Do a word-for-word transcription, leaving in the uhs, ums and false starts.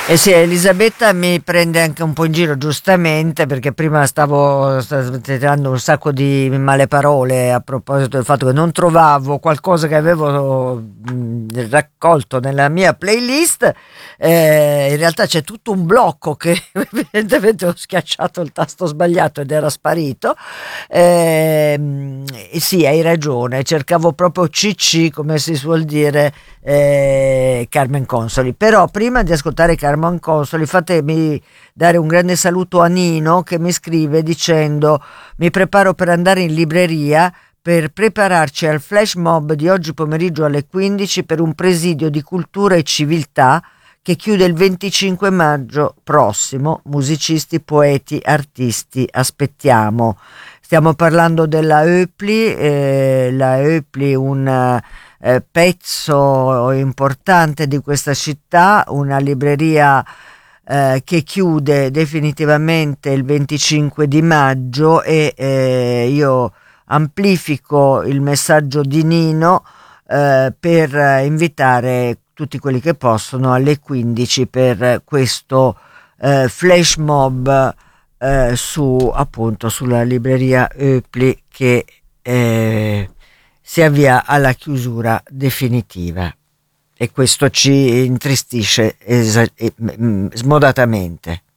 Eh sì, Elisabetta mi prende anche un po' in giro, giustamente, perché prima stavo stavo tirando un sacco di male parole a proposito del fatto che non trovavo qualcosa che avevo mh, raccolto nella mia playlist. Eh, in realtà c'è tutto un blocco che evidentemente ho schiacciato il tasto sbagliato ed era sparito. Eh, e sì, hai ragione, cercavo proprio C C, come si suol dire, eh, Carmen Consoli. Però prima di ascoltare Carmen Consoli, fatemi dare un grande saluto a Nino, che mi scrive dicendo: mi preparo per andare in libreria per prepararci al flash mob di oggi pomeriggio alle quindici per un presidio di cultura e civiltà che chiude il venticinque maggio prossimo. Musicisti, poeti, artisti, aspettiamo. Stiamo parlando della Eupli, eh, la Eupli un eh, pezzo importante di questa città, una libreria eh, che chiude definitivamente il venticinque di maggio, e eh, io amplifico il messaggio di Nino eh, per invitare tutti quelli che possono alle quindici per questo eh, flash mob eh, su appunto sulla libreria Eupli, che eh, si avvia alla chiusura definitiva, e questo ci intristisce esa- smodatamente.